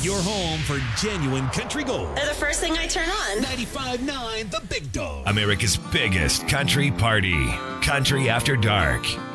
Your home for genuine country gold. They're the first thing I turn on. 95.9 The Big Dog. America's biggest country party. Country After Dark.